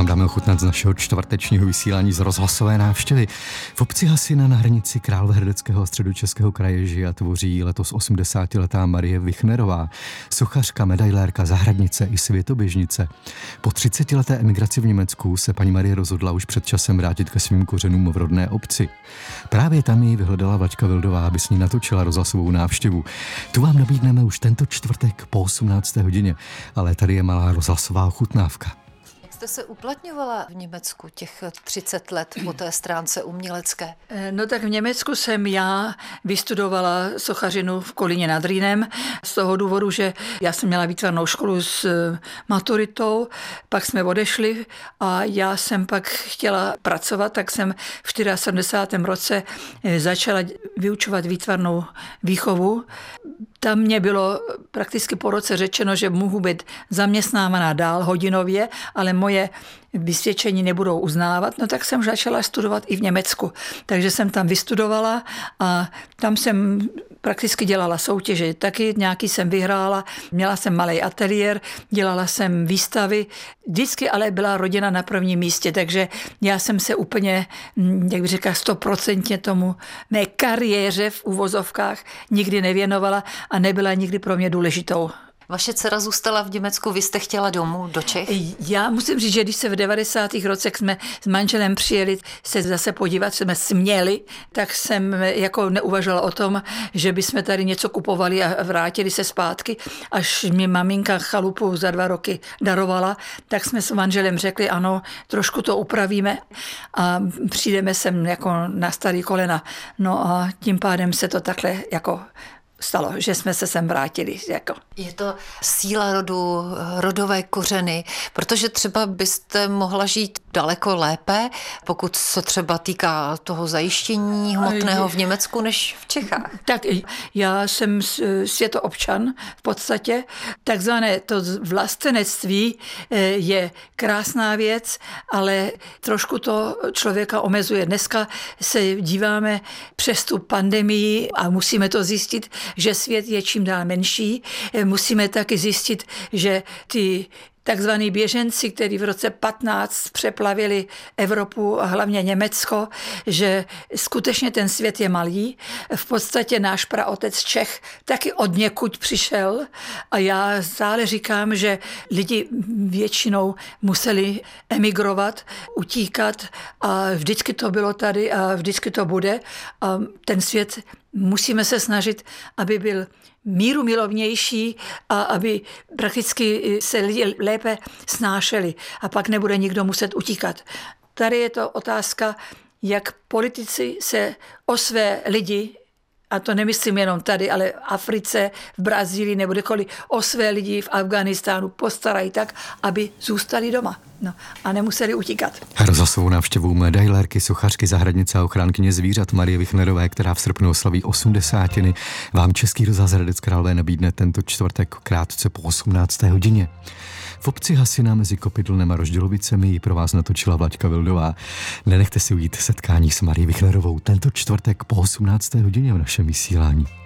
vám dáme ochutnat z našeho čtvrtečního vysílání z rozhlasové návštěvy. V obci Hasina na hranici Královéhradeckého a Středočeského kraje žije a tvoří letos 80letá Marie Wichnerová, sochařka, medailérka, zahradnice i světoběžnice. Po 30leté emigraci v Německu se paní Marie rozhodla už před časem vrátit ke svým kořenům v rodné obci. Právě tam ji vyhledala Vlaďka Vildová, aby s ní natočila rozhlasovou návštěvu. Tu vám nabídneme už tento čtvrtek po 18. hodině, ale tady je malá rozhlasová ochutnávka. Jste se uplatňovala v Německu těch 30 let po té stránce umělecké? No tak v Německu jsem já vystudovala sochařinu v Kolíně nad Rýnem z toho důvodu, že já jsem měla výtvarnou školu s maturitou, pak jsme odešli a já jsem pak chtěla pracovat, tak jsem v 74. roce začala vyučovat výtvarnou výchovu. Tam mě bylo prakticky po roce řečeno, že mohu být zaměstnávaná dál hodinově, ale moje vysvědčení nebudou uznávat, no tak jsem začala studovat i v Německu. Takže jsem tam vystudovala a tam jsem prakticky dělala soutěže. Taky nějaký jsem vyhrála, měla jsem malý ateliér, dělala jsem výstavy, vždycky ale byla rodina na prvním místě, takže já jsem se úplně, jak bych řekla, 100% tomu mé kariéře v uvozovkách nikdy nevěnovala a nebyla nikdy pro mě důležitou. Vaše dcera zůstala v Německu, vy jste chtěla domů do Čech? Já musím říct, že když se v 90. roce jsme s manželem přijeli se zase podívat, jsme směli, tak jsem jako neuvažovala o tom, že bychom tady něco kupovali a vrátili se zpátky. Až mi maminka chalupu za 2 roky darovala, tak jsme s manželem řekli, ano, trošku to upravíme a přijdeme sem jako na starý kolena. No a tím pádem se to takhle jako stalo, že jsme se sem vrátili. Jako. Je to síla rodu, rodové kořeny, protože třeba byste mohla žít daleko lépe, pokud se třeba týká toho zajištění hmotného v Německu, než v Čechách. Tak já jsem světoobčan v podstatě. Takzvané to vlastenectví je krásná věc, ale trošku to člověka omezuje. Dneska se díváme přes tu pandemii a musíme to zjistit, že svět je čím dál menší. Musíme taky zjistit, že ty takzvaní běženci, kteří v roce 15 přeplavili Evropu a hlavně Německo, že skutečně ten svět je malý. V podstatě náš praotec Čech taky odněkud přišel a já stále říkám, že lidi většinou museli emigrovat, utíkat a vždycky to bylo tady a vždycky to bude a ten svět musíme se snažit, aby byl míru milovnější a aby prakticky se lidi lépe snášeli a pak nebude nikdo muset utíkat. Tady je to otázka, jak politici se o své lidi, a to nemyslím jenom tady, ale v Africe, v Brazílii nebo kdekoliv, o své lidi v Afghánistánu postarají tak, aby zůstali doma. No, a nemuseli utíkat. Rozhlasovou návštěvu medailérky, sochařky, zahradnice a ochránkyně zvířat Marie Wichnerové, která v srpnu oslaví 80, vám Český rozhlas Hradec Králové nabídne tento čtvrtek krátce po 18. hodině. V obci Hasina mezi Kopidlnem a Roždělovicemi ji pro vás natočila Vlaďka Vildová. Nenechte si ujít setkání s Marie Wichnerovou tento čtvrtek po 18. hodině v našem vysílání.